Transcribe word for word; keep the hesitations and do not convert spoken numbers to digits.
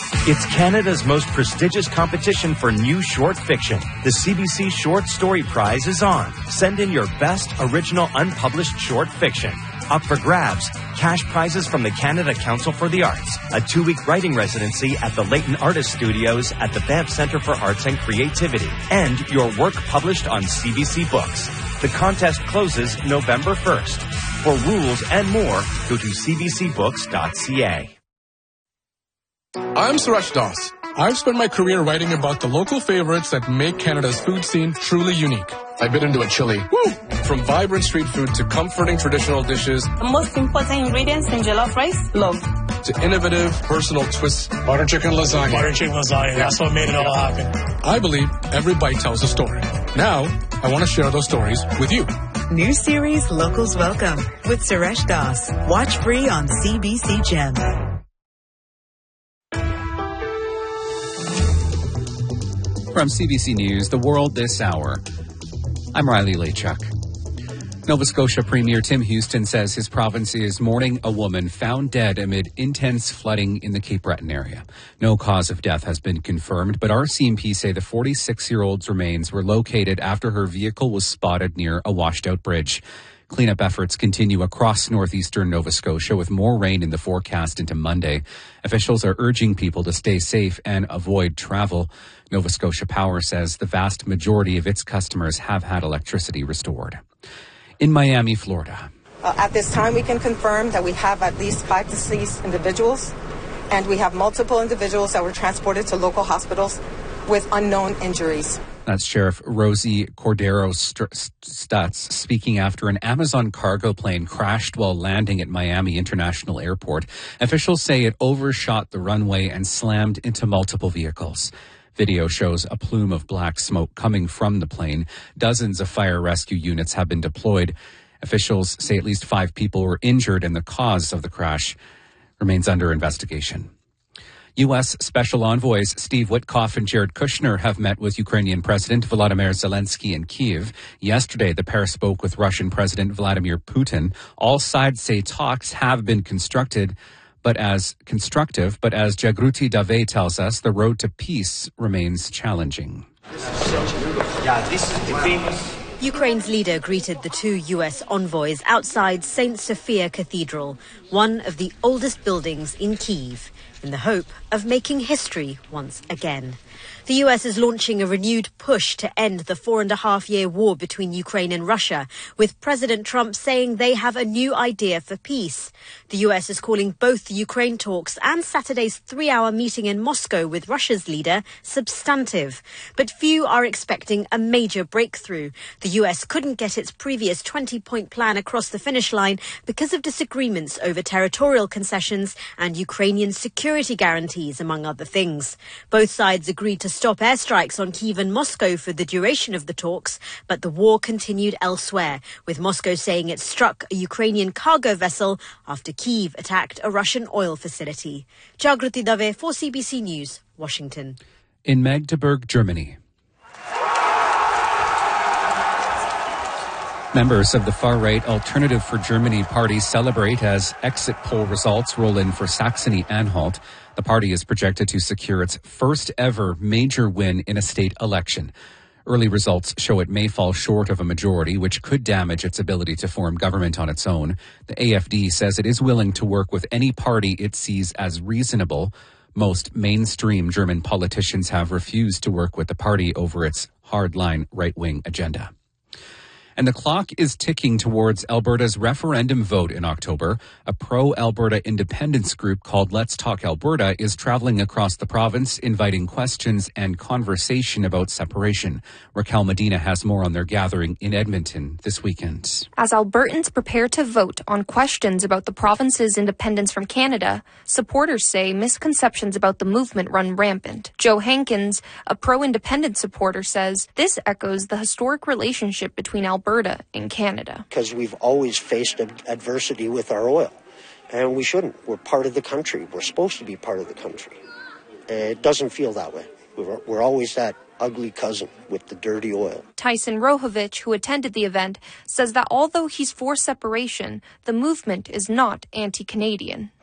It's Canada's most prestigious competition for new short fiction. The C B C Short Story Prize is on. Send in your best original unpublished short fiction. Up for grabs, cash prizes from the Canada Council for the Arts, a two-week writing residency at the Leighton Artist Studios at the Banff Centre for Arts and Creativity, and your work published on C B C Books. The contest closes November first. For rules and more, go to c b c books dot c a. I'm Suresh Das. I've spent my career writing about the local favorites that make Canada's food scene truly unique. I bit into a chili. Woo! From vibrant street food to comforting traditional dishes. The most important ingredients in jollof rice? Love. To innovative, personal twists. Butter chicken lasagna. Butter chicken lasagna. Yeah. That's what made it all happen. I believe every bite tells a story. Now, I want to share those stories with you. New series Locals Welcome with Suresh Das. Watch free on C B C Gem. From C B C News, The World This Hour, I'm Riley Lachuk. Nova Scotia Premier Tim Houston says his province is mourning a woman found dead amid intense flooding in the Cape Breton area. No cause of death has been confirmed, but R C M P say the forty-six-year-old's remains were located after her vehicle was spotted near a washed-out bridge. Cleanup efforts continue across northeastern Nova Scotia with more rain in the forecast into Monday. Officials are urging people to stay safe and avoid travel. Nova Scotia Power says the vast majority of its customers have had electricity restored. In Miami, Florida. Uh, at this time, we can confirm that we have at least five deceased individuals, and we have multiple individuals that were transported to local hospitals with unknown injuries. That's Sheriff Rosie Cordero Stutz speaking after an Amazon cargo plane crashed while landing at Miami International Airport. Officials say it overshot the runway and slammed into multiple vehicles. Video shows a plume of black smoke coming from the plane. Dozens of fire rescue units have been deployed. Officials say at least five people were injured and the cause of the crash remains under investigation. U S Special Envoys Steve Witkoff and Jared Kushner have met with Ukrainian President Volodymyr Zelensky in Kyiv. Yesterday, the pair spoke with Russian President Vladimir Putin. All sides say talks have been constructed, but as constructive, but as Jagruti Dave tells us, the road to peace remains challenging. Yeah, this is the famous. Ukraine's leader greeted the two U S envoys outside Saint Sophia Cathedral, one of the oldest buildings in Kyiv, in the hope of making history once again. The U S is launching a renewed push to end the four and a half year war between Ukraine and Russia, with President Trump saying they have a new idea for peace. The U S is calling both the Ukraine talks and Saturday's three-hour meeting in Moscow with Russia's leader substantive. But few are expecting a major breakthrough. The U S couldn't get its previous twenty-point plan across the finish line because of disagreements over territorial concessions and Ukrainian security guarantees, among other things. Both sides agreed to stop airstrikes on Kyiv and Moscow for the duration of the talks, but the war continued elsewhere, with Moscow saying it struck a Ukrainian cargo vessel after Kyiv attacked a Russian oil facility. Jagruti Dave for C B C News, Washington. In Magdeburg, Germany. Members of the far-right Alternative for Germany party celebrate as exit poll results roll in for Saxony-Anhalt. The party is projected to secure its first ever major win in a state election. Early results show it may fall short of a majority, which could damage its ability to form government on its own. The A F D says it is willing to work with any party it sees as reasonable. Most mainstream German politicians have refused to work with the party over its hardline right-wing agenda. And the clock is ticking towards Alberta's referendum vote in October. A pro-Alberta independence group called Let's Talk Alberta is traveling across the province, inviting questions and conversation about separation. Raquel Medina has more on their gathering in Edmonton this weekend. As Albertans prepare to vote on questions about the province's independence from Canada, supporters say misconceptions about the movement run rampant. Joe Hankins, a pro-independence supporter, says this echoes the historic relationship between Alberta Alberta in Canada. Because we've always faced adversity with our oil, and we shouldn't. We're part of the country. We're supposed to be part of the country. It doesn't feel that way. We're, we're always that ugly cousin with the dirty oil. Tyson Rohovich, who attended the event, says that although he's for separation, the movement is not anti-Canadian.